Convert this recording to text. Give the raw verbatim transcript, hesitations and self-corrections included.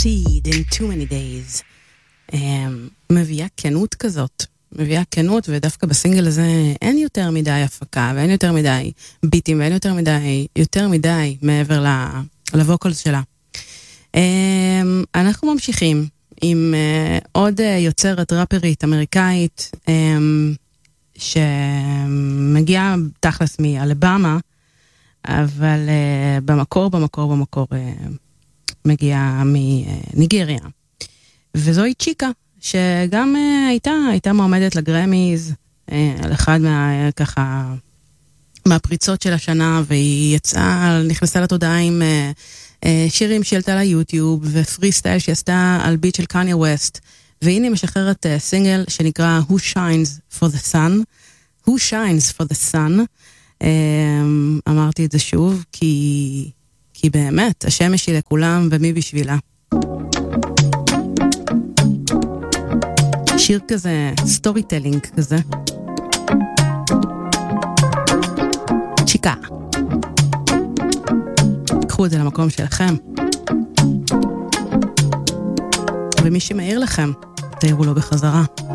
Seed in Too Many Days. Um, מביאה כנות כזאת, מביאה כנות, ודווקא בסינגל הזה אין יותר מדי הפקה, ואין יותר מדי ביטים, ואין יותר מדי, יותר מדי מעבר לווקלס שלה. Um, אנחנו ממשיכים עם uh, עוד uh, יוצרת ראפרית אמריקאית, um, שמגיעה תכלס מאלבמה, אבל uh, במקור, במקור, במקור uh, מגיעה מניגריה. וזוהי צ'יקה, שגם uh, הייתה, הייתה מועמדת לגרמיז, uh, על אחד מה, ככה, מהפריצות של השנה, והיא יצאה, נכנסה לתודעה עם uh, uh, שירים שעלתה ליוטיוב, ופרי סטייל שעשתה על ביט של קניה ווסט, והנה משחררת uh, סינגל שנקרא Who Shines for the Sun, Who Shines for the Sun, uh, אמרתי את זה שוב, כי, כי באמת, השמש היא לכולם, ומי בשבילה. שיר כזה, סטורי טלינג כזה. צ'יקה. קחו את זה למקום שלכם. ומי שמעיר לכם, תעירו לו בחזרה.